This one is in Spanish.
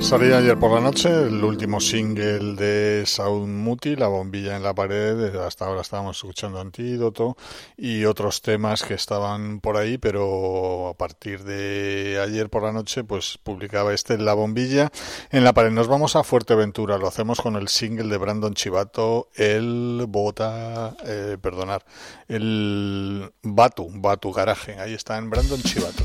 Salía ayer por la noche el último single de Saud Muti, La bombilla en la pared. Hasta ahora estábamos escuchando Antídoto y otros temas que estaban por ahí, pero a partir de ayer por la noche pues publicaba La bombilla en la pared. Nos vamos a Fuerteventura, lo hacemos con el single de Brandon Chivato, el Batu Garaje. Ahí está en Brandon Chivato.